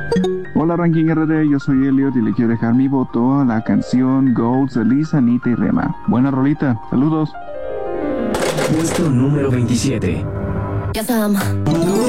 Hola Ranking RD, yo soy Elliot y le quiero dejar mi voto a la canción Goals de Liz, Anita y Rema. Buena rolita, saludos. Puesto número 27. Yes,